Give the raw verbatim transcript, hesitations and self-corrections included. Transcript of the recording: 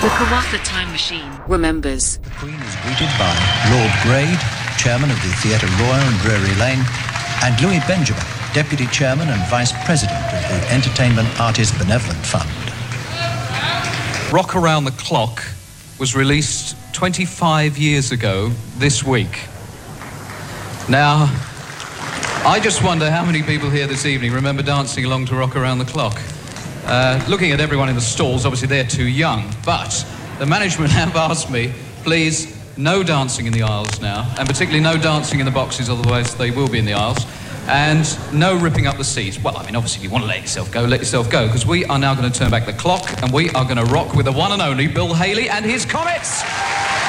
The Karatha Time Machine remembers. The Queen is greeted by Lord Grade, Chairman of the Theatre Royal in Drury Lane, and Louis Benjamin, Deputy Chairman and Vice President of the Entertainment Artists Benevolent Fund. Rock Around the Clock was released twenty-five years ago this week. Now, I just wonder how many people here this evening remember dancing along to Rock Around the Clock. Uh, looking at everyone in the stalls, obviously they're too young, but the management have asked me, please, no dancing in the aisles now, and particularly no dancing in the boxes, otherwise they will be in the aisles, and no ripping up the seats. Well, I mean, obviously, if you want to let yourself go, let yourself go, because we are now going to turn back the clock, and we are going to rock with the one and only Bill Haley and his Comets.